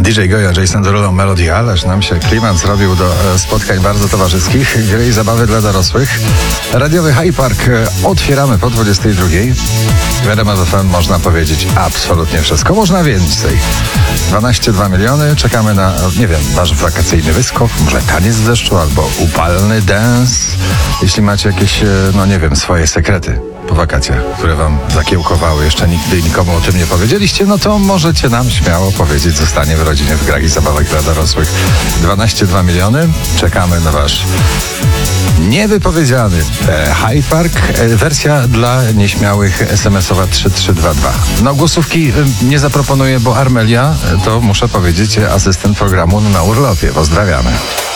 DJ Goja, Jason Derulo, Melody, ależ nam się klimat zrobił do spotkań bardzo towarzyskich, gry i zabawy dla dorosłych. Radiowy Hyde Park otwieramy po 22. W RMF FM można powiedzieć absolutnie wszystko, można więcej. 12,2 miliony, czekamy na, nie wiem, wasz wakacyjny wyskok, może taniec w deszczu albo upalny dance. Jeśli macie jakieś, no nie wiem, swoje sekrety po wakacjach, które wam zakiełkowały, jeszcze nigdy nikomu o tym nie powiedzieliście, no to możecie nam śmiało powiedzieć, zostanie w rodzinie w grach i zabawach dla dorosłych. 12,2 miliony, czekamy na wasz niewypowiedziany Hyde Park. Wersja dla nieśmiałych SMS-owa 3322. No głosówki nie zaproponuję, bo Armelia, to muszę powiedzieć, asystent programu na urlopie. Pozdrawiamy.